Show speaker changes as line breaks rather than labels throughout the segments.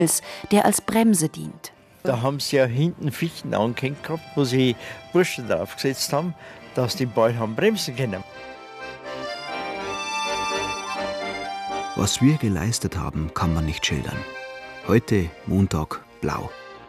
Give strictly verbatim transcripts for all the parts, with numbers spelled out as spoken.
der als Bremse dient.
Da haben sie ja hinten Fichten angehängt gehabt, wo sie Burschen draufgesetzt haben, dass die bald haben bremsen können.
Was wir geleistet haben, kann man nicht schildern. Heute, Montag, blau.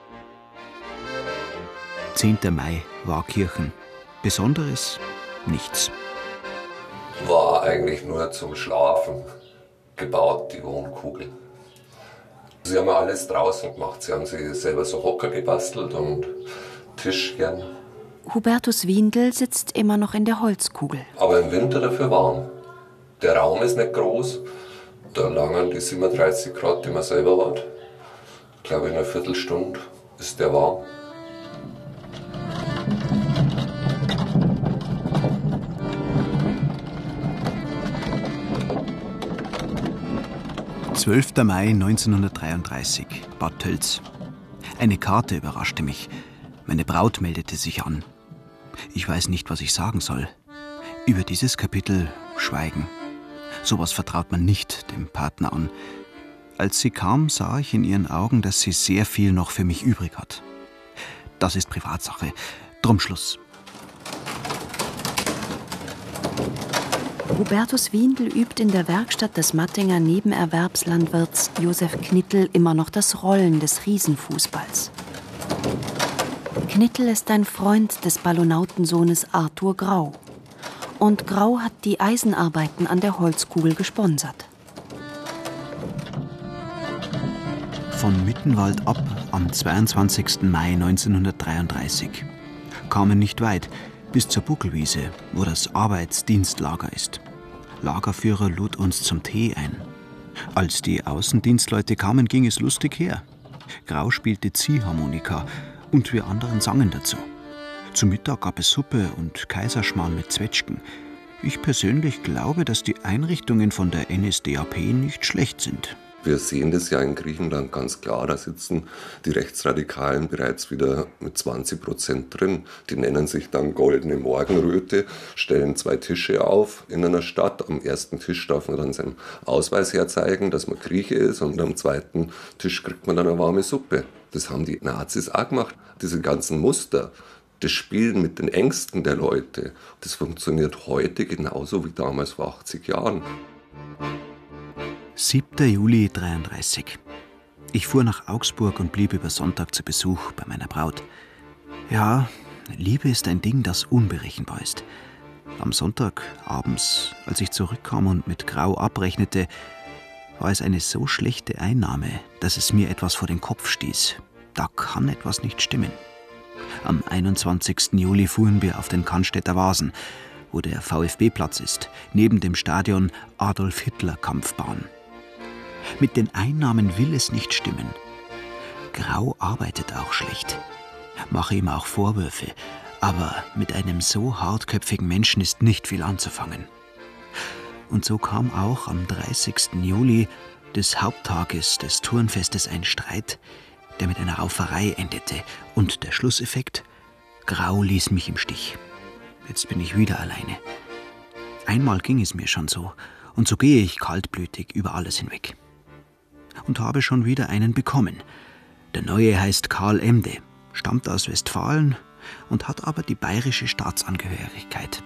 zehnter Mai, Waakirchen. Besonderes? Nichts.
War eigentlich nur zum Schlafen gebaut, die Wohnkugel. Sie haben ja alles draußen gemacht. Sie haben sich selber so Hocker gebastelt und Tischchen.
Hubertus Windel sitzt immer noch in der Holzkugel.
Aber im Winter dafür warm. Der Raum ist nicht groß. Da langen die siebenunddreißig Grad, die man selber hat. Ich glaube, in einer Viertelstunde ist der warm.
zwölfter Mai neunzehnhundertdreiunddreißig, Bad Tölz. Eine Karte überraschte mich. Meine Braut meldete sich an. Ich weiß nicht, was ich sagen soll. Über dieses Kapitel schweigen. Sowas vertraut man nicht dem Partner an. Als sie kam, sah ich in ihren Augen, dass sie sehr viel noch für mich übrig hat. Das ist Privatsache. Drum Schluss.
Hubertus Windel übt in der Werkstatt des Mattinger Nebenerwerbslandwirts Josef Knittel immer noch das Rollen des Riesenfußballs. Knittel ist ein Freund des Ballonautensohnes Arthur Grau. Und Grau hat die Eisenarbeiten an der Holzkugel gesponsert.
Von Mittenwald ab am zweiundzwanzigsten Mai neunzehnhundertdreiunddreißig. Kamen nicht weit, bis zur Buckelwiese, wo das Arbeitsdienstlager ist. Lagerführer lud uns zum Tee ein. Als die Außendienstleute kamen, ging es lustig her. Grau spielte Ziehharmonika und wir anderen sangen dazu. Zu Mittag gab es Suppe und Kaiserschmarrn mit Zwetschgen. Ich persönlich glaube, dass die Einrichtungen von der N S D A P nicht schlecht sind.
Wir sehen das ja in Griechenland ganz klar, da sitzen die Rechtsradikalen bereits wieder mit zwanzig Prozent drin. Die nennen sich dann Goldene Morgenröte, stellen zwei Tische auf in einer Stadt. Am ersten Tisch darf man dann seinen Ausweis herzeigen, dass man Grieche ist, und am zweiten Tisch kriegt man dann eine warme Suppe. Das haben die Nazis auch gemacht. Diese ganzen Muster, das Spielen mit den Ängsten der Leute, das funktioniert heute genauso wie damals vor achtzig Jahren.
siebter Juli dreiunddreißig. Ich fuhr nach Augsburg und blieb über Sonntag zu Besuch bei meiner Braut. Ja, Liebe ist ein Ding, das unberechenbar ist. Am Sonntag abends, als ich zurückkam und mit Grau abrechnete, war es eine so schlechte Einnahme, dass es mir etwas vor den Kopf stieß. Da kann etwas nicht stimmen. Am einundzwanzigsten Juli fuhren wir auf den Cannstätter Wasen, wo der VfB-Platz ist, neben dem Stadion Adolf-Hitler-Kampfbahn. Mit den Einnahmen will es nicht stimmen. Grau arbeitet auch schlecht. Mache ihm auch Vorwürfe, aber mit einem so hartköpfigen Menschen ist nicht viel anzufangen. Und so kam auch am dreißigsten Juli, des Haupttages des Turnfestes, ein Streit, der mit einer Rauferei endete. Und der Schlusseffekt? Grau ließ mich im Stich. Jetzt bin ich wieder alleine. Einmal ging es mir schon so, und so gehe ich kaltblütig über alles hinweg. Und habe schon wieder einen bekommen. Der Neue heißt Karl Emde, stammt aus Westfalen und hat aber die bayerische Staatsangehörigkeit.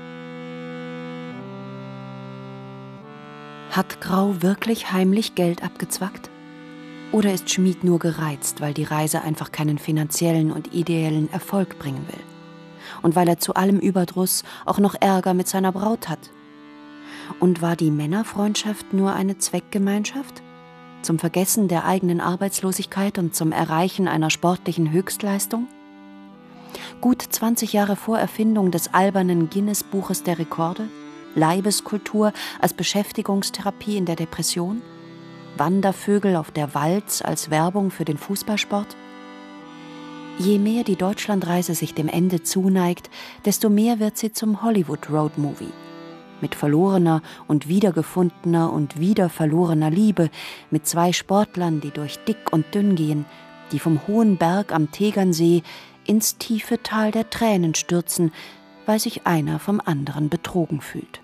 Hat Grau wirklich heimlich Geld abgezwackt? Oder ist Schmid nur gereizt, weil die Reise einfach keinen finanziellen und ideellen Erfolg bringen will? Und weil er zu allem Überdruss auch noch Ärger mit seiner Braut hat? Und war die Männerfreundschaft nur eine Zweckgemeinschaft? Zum Vergessen der eigenen Arbeitslosigkeit und zum Erreichen einer sportlichen Höchstleistung? Gut zwanzig Jahre vor Erfindung des albernen Guinness-Buches der Rekorde? Leibeskultur als Beschäftigungstherapie in der Depression? Wandervögel auf der Walz als Werbung für den Fußballsport? Je mehr die Deutschlandreise sich dem Ende zuneigt, desto mehr wird sie zum Hollywood-Roadmovie. Mit verlorener und wiedergefundener und wieder verlorener Liebe, mit zwei Sportlern, die durch dick und dünn gehen, die vom hohen Berg am Tegernsee ins tiefe Tal der Tränen stürzen, weil sich einer vom anderen betrogen fühlt.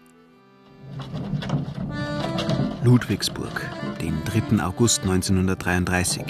Ludwigsburg, den dritten August neunzehnhundertdreiunddreißig.